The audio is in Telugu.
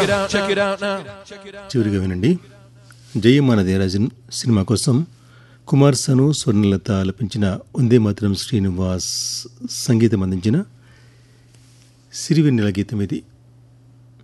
చివరిగా వినండి. జయమాన దేవరాజన్ సినిమా కోసం కుమార్ సను, స్వర్ణలత ఆలపించిన వందే మాతరం శ్రీనివాస్ సంగీతం అందించిన సిరివెన్నెల గీతం ఇది.